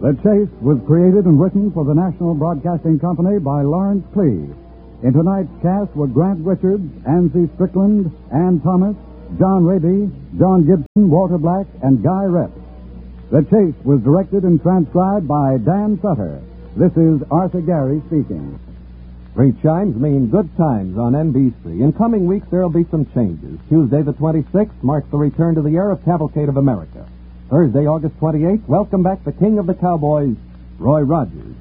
The Chase was created and written for the National Broadcasting Company by Lawrence Klee. In tonight's cast were Grant Richards, Anthony Strickland, Ann Thomas, John Raby, John Gibson, Walter Black, and Guy Rep. The Chase was directed and transcribed by Dan Sutter. This is Arthur Gary speaking. Great chimes mean good times on NBC. In coming weeks, there'll be some changes. Tuesday the 26th marks the return to the air of Cavalcade of America. Thursday, August 28th, welcome back the King of the Cowboys, Roy Rogers.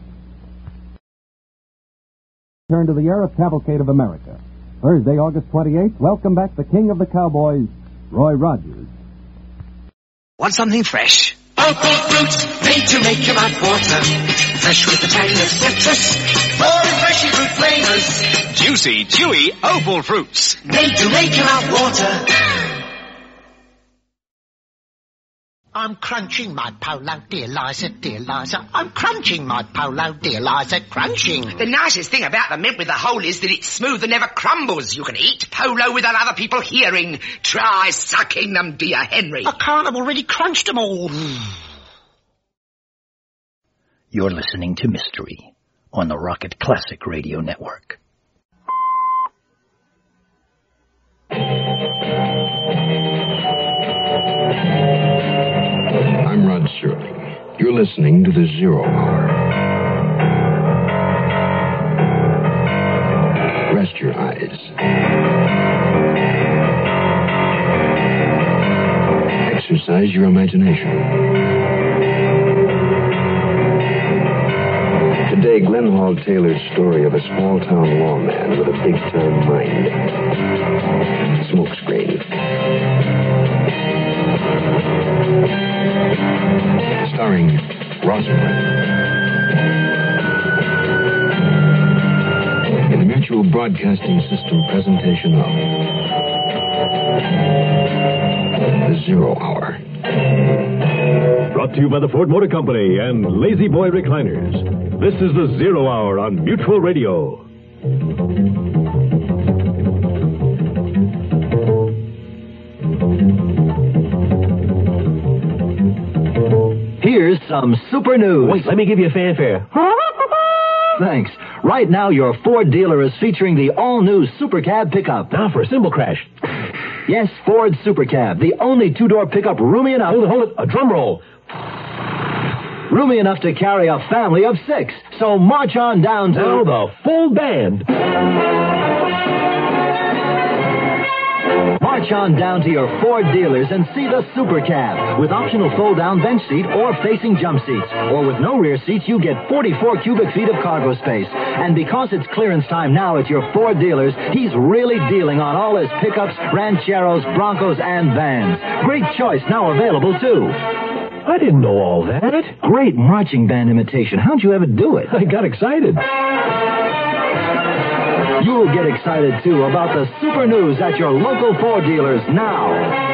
Return to the air of Cavalcade of America. Thursday, August 28th, welcome back the King of the Cowboys, Roy Rogers. Want something fresh? Opal fruits, made to make your mouth water. Fresh with the tang of citrus, or refreshing fruit flavors. Juicy, chewy Opal fruits. Made to make your mouth water. I'm crunching my polo, dear Liza, dear Liza. I'm crunching my polo, dear Liza, crunching. The nicest thing about the mint with the hole is that it's smooth and never crumbles. You can eat polo without other people hearing. Try sucking them, dear Henry. I can't, I've already crunched them all. You're listening to Mystery on the Rocket Classic Radio Network. I'm Rod Serling. You're listening to the Zero Hour. Rest your eyes. Exercise your imagination. Today, Glenn Hall Taylor's story of a small-town lawman with a big-time mind. Smokescreen. Starring Rosamund. In the Mutual Broadcasting System presentation of The Zero Hour. Brought to you by the Ford Motor Company and Lazy Boy Recliners. This is The Zero Hour on Mutual Radio. Here's some super news. Wait, let me give you a fanfare. Thanks. Right now, your Ford dealer is featuring the all-new Super Cab pickup. Now for a cymbal crash. Yes, Ford Super Cab, the only two-door pickup roomy enough... Hold it, a drum roll. Roomy enough to carry a family of 6. So march on down to... Now the full band. March on down to your Ford dealers and see the Super Cab with optional fold-down bench seat or facing jump seats. Or with no rear seats, you get 44 cubic feet of cargo space. And because it's clearance time now at your Ford dealers, he's really dealing on all his pickups, rancheros, Broncos, and vans. Great choice now available, too. I didn't know all that. Great marching band imitation. How'd you ever do it? I got excited. You'll get excited, too, about the super news at your local Ford dealers now.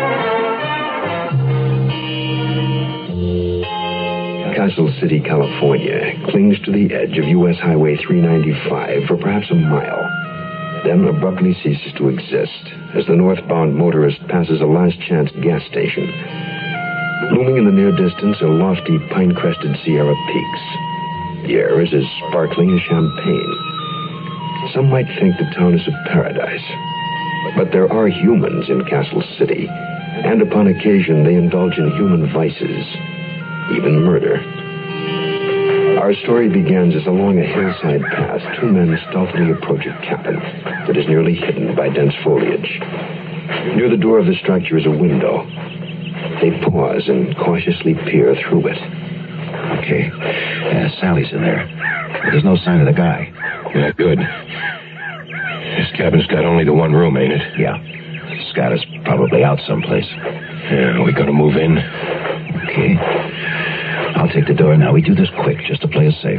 Castle City, California, clings to the edge of U.S. Highway 395 for perhaps a mile, then abruptly ceases to exist as the northbound motorist passes a last-chance gas station. Looming in the near distance are lofty, pine-crested Sierra peaks. The air is as sparkling as champagne. Some might think the town is a paradise. But there are humans in Castle City, and upon occasion they indulge in human vices, even murder. Our story begins as along a hillside path, two men stealthily approach a cabin that is nearly hidden by dense foliage. Near the door of the structure is a window. They pause and cautiously peer through it. Okay. Sally's in there. But there's no sign of the guy. Yeah, good. This cabin's got only the one room, ain't it? Yeah. Scott is probably out someplace. Yeah, we gonna move in? Okay. I'll take the door now. We do this quick, just to play it safe.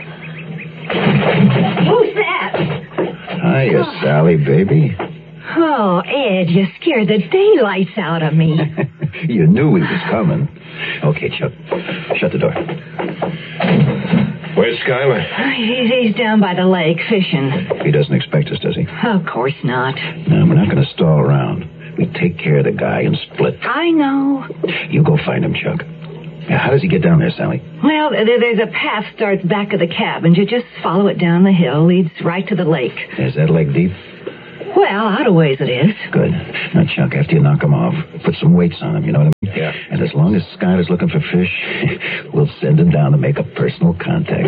Who's that? Hiya, Sally, baby. Oh, Ed, you scared the daylights out of me. You knew he was coming. Okay, Chuck. Shut the door. Where's Skyler? He's down by the lake fishing. He doesn't expect us, does he? Of course not. No, we're not going to stall around. We take care of the guy and split. I know. You go find him, Chuck. Yeah, how does he get down there, Sally? Well, there's a path starts back of the cabin. You just follow it down the hill, leads right to the lake. Is that leg deep? Well, out a ways it is. Good. Now, Chuck, after you knock him off, put some weights on him, you know what I mean? Yeah. And as long as Skyler's looking for fish, we'll send him down to make a personal contact.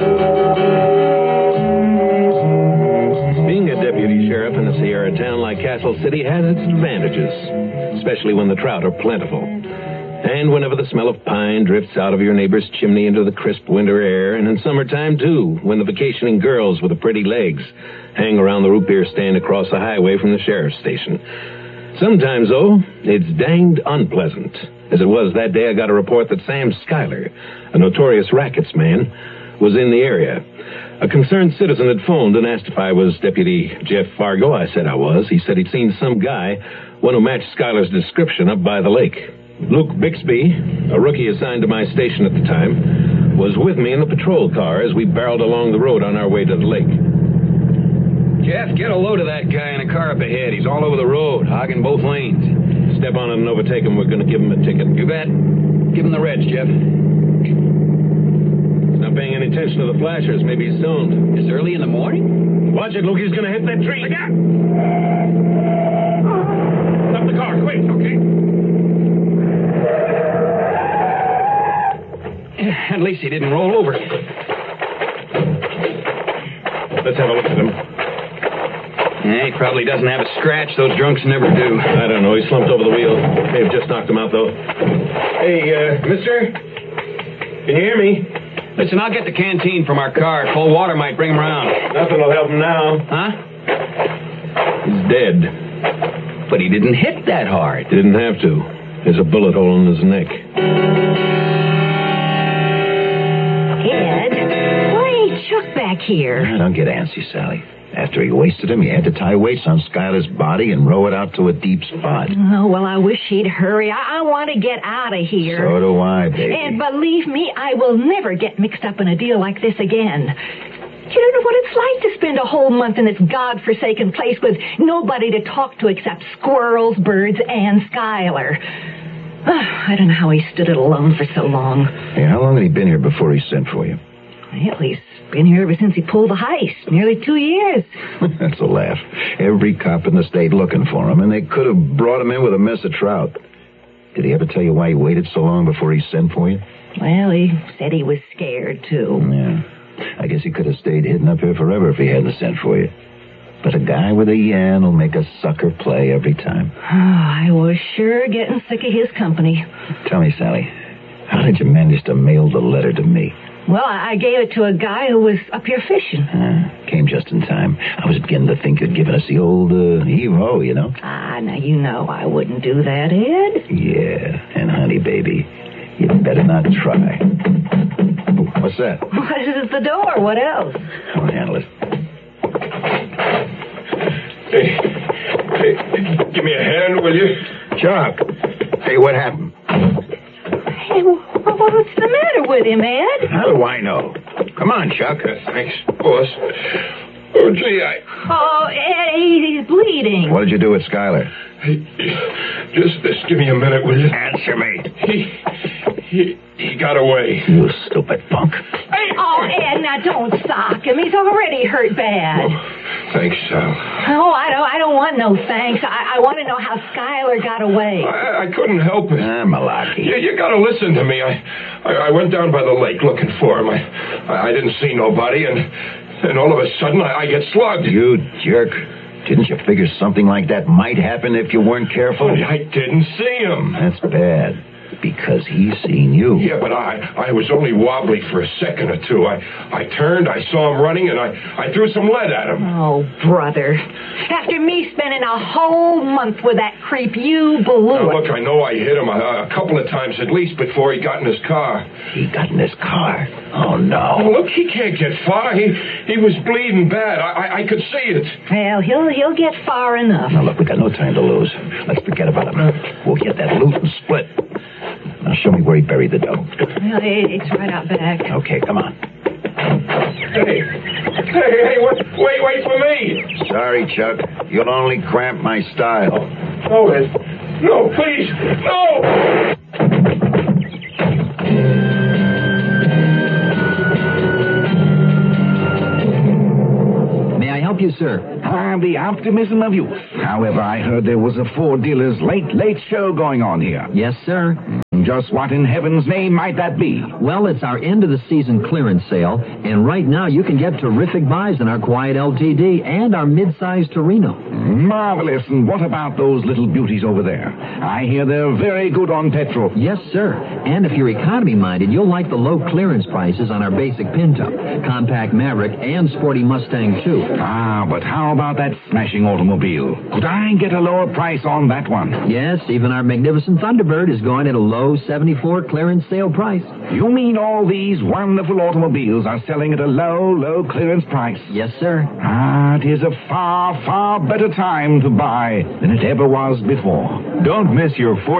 Being a deputy sheriff in a Sierra town like Castle City has its advantages, especially when the trout are plentiful. And whenever the smell of pine drifts out of your neighbor's chimney into the crisp winter air, and in summertime, too, when the vacationing girls with the pretty legs hang around the root beer stand across the highway from the sheriff's station. Sometimes, though, it's danged unpleasant, as it was that day I got a report that Sam Schuyler, a notorious rackets man, was in the area. A concerned citizen had phoned and asked if I was Deputy Jeff Fargo. I said I was. He said he'd seen some guy, one who matched Schuyler's description, up by the lake. Luke Bixby, a rookie assigned to my station at the time, was with me in the patrol car as we barreled along the road on our way to the lake. Jeff, get a load of that guy in a car up ahead. He's all over the road, hogging both lanes. Step on it and overtake him. We're going to give him a ticket. You bet. Give him the reds, Jeff. He's not paying any attention to the flashers. Maybe he's stoned. It's early in the morning? Watch it, Luke. He's going to hit that tree. Look out! Stop the car, quick. Okay. At least he didn't roll over. Let's have a look at him. Yeah, he probably doesn't have a scratch. Those drunks never do. I don't know. He slumped over the wheel. May have just knocked him out, though. Hey, mister? Can you hear me? Listen, I'll get the canteen from our car. Cold water might bring him around. Nothing will help him now. Huh? He's dead. But he didn't hit that hard. Didn't have to. There's a bullet hole in his neck. Ed, why ain't Chuck back here? Don't get antsy, Sally. After he wasted him, he had to tie weights on Schuyler's body and row it out to a deep spot. Oh, well, I wish he'd hurry. I want to get out of here. So do I, baby. And believe me, I will never get mixed up in a deal like this again. You don't know what it's like to spend a whole month in this godforsaken place with nobody to talk to except squirrels, birds, and Schuyler. I don't know how he stood it alone for so long. Hey, how long had he been here before he sent for you? Well, he's been here ever since he pulled the heist. Nearly 2 years. That's a laugh. Every cop in the state looking for him, and they could have brought him in with a mess of trout. Did he ever tell you why he waited so long before he sent for you? Well, he said he was scared, too. Yeah. I guess he could have stayed hidden up here forever if he hadn't sent for you. But a guy with a yan will make a sucker play every time. Oh, I was sure getting sick of his company. Tell me, Sally, how did you manage to mail the letter to me? Well, I gave it to a guy who was up here fishing. Came just in time. I was beginning to think you'd given us the old hero, you know. Now you know I wouldn't do that, Ed. Yeah, and honey, baby, you better not try. What's that? Well, this is the door. What else? I'll handle it. Hey, give me a hand, will you? Chuck. Hey, what happened? Hey, what's the matter with him, Ed? How do I know? Come on, Chuck. Thanks, boss. Oh, gee, Oh, Ed, he's bleeding. What did you do with Schuyler? Hey, just give me a minute, will you? Answer me. He got away. You stupid punk. Oh, Ed, now don't sock him. He's already hurt bad. Oh, thanks, Sal. Oh, I don't want no thanks. I want to know how Schuyler got away. I couldn't help it. Malaki. You got to listen to me. I went down by the lake looking for him. I didn't see nobody, and all of a sudden I get slugged. You jerk. Didn't you figure something like that might happen if you weren't careful? I didn't see him. That's bad. Because he's seen you. Yeah, but I was only wobbly for a second or two. I turned, I saw him running, and I threw some lead at him. Oh, brother. After me spending a whole month with that creep, you blew it. Look, I know I hit him a couple of times at least before he got in his car. He got in his car? Oh, no. Oh, look, he can't get far. He was bleeding bad. I could see it. Well, he'll get far enough. Now, look, we got no time to lose. Let's forget about him. We'll get that loot and split. Now, show me where he buried the dough. Well, it's right out back. Okay, come on. Hey, wait for me. Sorry, Chuck. You'll only cramp my style. No, Ed. No, please. No! help you, sir? The optimism of youth. However, I heard there was a Ford dealer's late show going on here. Yes, sir. Just what in heaven's name might that be? Well, it's our end-of-the-season clearance sale, and right now you can get terrific buys in our Quiet LTD and our mid-size Torino. Marvelous. And what about those little beauties over there? I hear they're very good on petrol. Yes, sir. And if you're economy-minded, you'll like the low clearance prices on our basic Pinto, Compact Maverick, and Sporty Mustang, too. But how about that smashing automobile? Could I get a lower price on that one? Yes, even our magnificent Thunderbird is going at a low 74 clearance sale price. You mean all these wonderful automobiles are selling at a low clearance price? Yes, sir. It is a far better time to buy than it ever was before. Don't miss your Ford